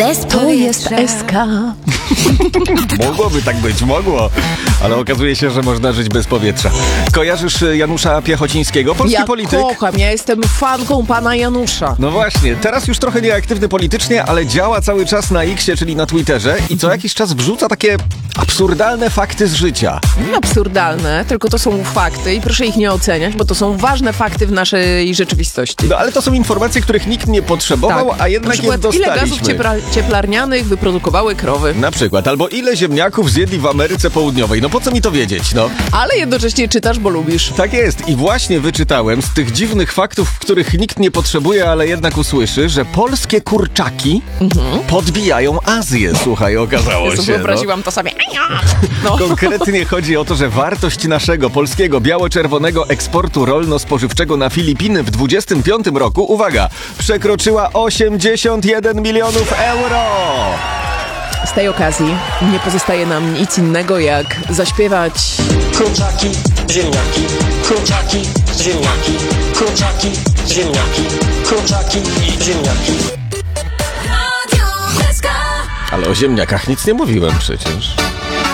To jest SK. Mogłoby tak być, mogło. Ale okazuje się, że można żyć bez powietrza. Kojarzysz Janusza Piechocińskiego, polski polityk? Kocham, ja jestem fanką pana Janusza. No właśnie, teraz już trochę nieaktywny politycznie, ale działa cały czas na X-ie, czyli na Twitterze i co jakiś czas wrzuca takie absurdalne fakty z życia. Nie absurdalne, tylko to są fakty i proszę ich nie oceniać, bo to są ważne fakty w naszej rzeczywistości. No ale to są informacje, których nikt nie potrzebował, Tak. a jednak je dostaliśmy. Ile gazów cieplarnianych wyprodukowały krowy? Na przykład, albo ile ziemniaków zjedli w Ameryce Południowej. No po co mi to wiedzieć, no? Ale jednocześnie czytasz, bo lubisz. Tak jest i właśnie wyczytałem z tych dziwnych faktów, których nikt nie potrzebuje, ale jednak usłyszy, że polskie kurczaki podbijają Azję. Słuchaj, okazało się. Wyobraziłam to sobie. No. Konkretnie chodzi o to, że wartość naszego polskiego biało-czerwonego eksportu rolno-spożywczego na Filipiny w 2025 roku, uwaga, przekroczyła 81 milionów euro! Z tej okazji nie pozostaje nam nic innego, jak zaśpiewać... Kurczaki, ziemniaki, kurczaki, ziemniaki, kurczaki, ziemniaki, kurczaki, ziemniaki. Ale o ziemniakach nic nie mówiłem przecież.